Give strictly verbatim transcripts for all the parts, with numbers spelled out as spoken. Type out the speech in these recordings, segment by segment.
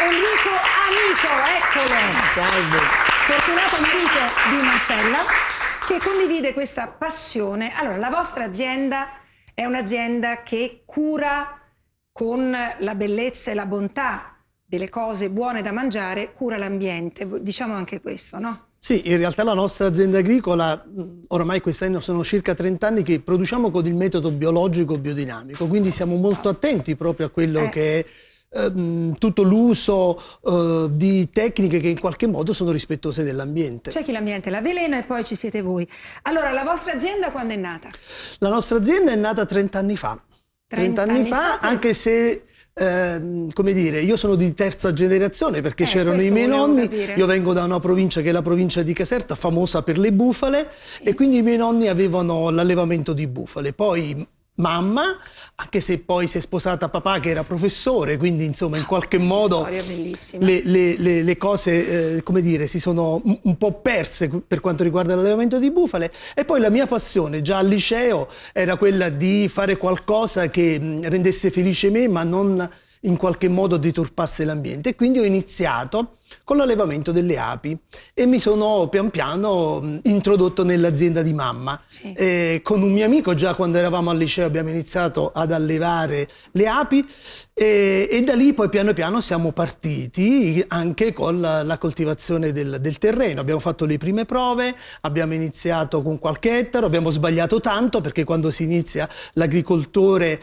Enrico Amico, eccolo! Salve! Fortunato marito di Marcella, che condivide questa passione. Allora, la vostra azienda è un'azienda che cura con la bellezza e la bontà delle cose buone da mangiare, cura l'ambiente. Diciamo anche questo, no? Sì, in realtà la nostra azienda agricola, oramai quest'anno sono circa trenta anni che produciamo con il metodo biologico biodinamico, quindi siamo molto attenti proprio a quello Eh. che è ehm, tutto l'uso eh, di tecniche che in qualche modo sono rispettose dell'ambiente. C'è chi l'ambiente la velena e poi ci siete voi. Allora, la vostra azienda quando è nata? La nostra azienda è nata trenta anni fa. trenta anni fa, anche se... Eh, come dire, io sono di terza generazione perché Eh, c'erano i questo miei volevo nonni, capire. io vengo da una provincia che è la provincia di Caserta, famosa per le bufale, e quindi i miei nonni avevano l'allevamento di bufale. Poi mamma, anche se poi si è sposata papà che era professore, quindi insomma in qualche modo Storia bellissima. le, le, le, le cose, eh, come dire, si sono un, un po' perse per quanto riguarda l'allevamento di bufale. E poi la mia passione già al liceo era quella di fare qualcosa che mh, rendesse felice me, ma non in qualche modo deturpasse l'ambiente. E quindi ho iniziato con l'allevamento delle api e mi sono pian piano mh, introdotto nell'azienda di mamma. Sì. Eh, con un mio amico già quando eravamo al liceo abbiamo iniziato ad allevare le api e, e da lì poi piano piano siamo partiti anche con la, la coltivazione del, del terreno. Abbiamo fatto le prime prove, abbiamo iniziato con qualche ettaro, abbiamo sbagliato tanto perché quando si inizia l'agricoltore,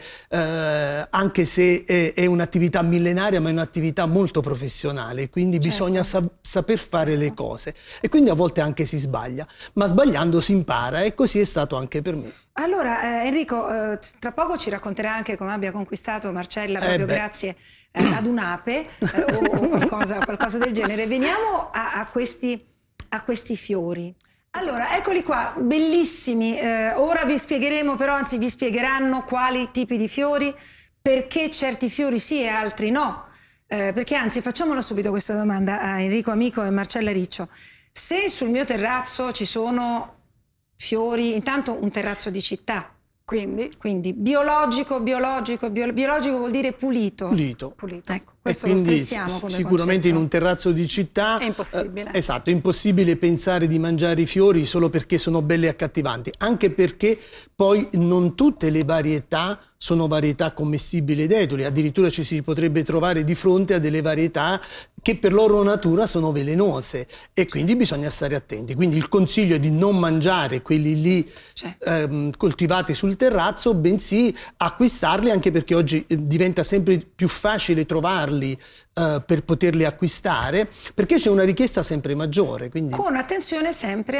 eh, anche se è, è un'attività millenaria, ma è un'attività molto professionale, quindi Certo. bisogna sa saper fare le cose e quindi a volte anche si sbaglia, ma sbagliando si impara e così è stato anche per me. Allora, eh, Enrico, eh, tra poco ci racconterai anche come abbia conquistato Marcella proprio Eh beh. grazie eh, ad un'ape eh, o, o qualcosa, qualcosa del genere. Veniamo a, a, questi, a questi fiori. Allora, eccoli qua, bellissimi. Eh, ora vi spiegheremo, però, anzi vi spiegheranno quali tipi di fiori, perché certi fiori sì e altri no. Eh, perché anzi, facciamola subito questa domanda a Enrico Amico e Marcella Riccio. Se sul mio terrazzo ci sono fiori, intanto un terrazzo di città, quindi, quindi biologico, biologico, bio, biologico vuol dire pulito. Pulito. Pulito. Ecco, E questo lo quindi stressiamo come sicuramente in concetto. un terrazzo di città È impossibile. Eh, esatto, è impossibile pensare di mangiare i fiori solo perché sono belli e accattivanti, anche perché poi non tutte le varietà sono varietà commestibili ed eduli, addirittura ci si potrebbe trovare di fronte a delle varietà che per loro natura sono velenose e quindi bisogna stare attenti. Quindi il consiglio è di non mangiare quelli lì ehm, coltivati sul terrazzo, bensì acquistarli, anche perché oggi eh, diventa sempre più facile trovarli eh, per poterli acquistare, perché c'è una richiesta sempre maggiore. Quindi... Con attenzione sempre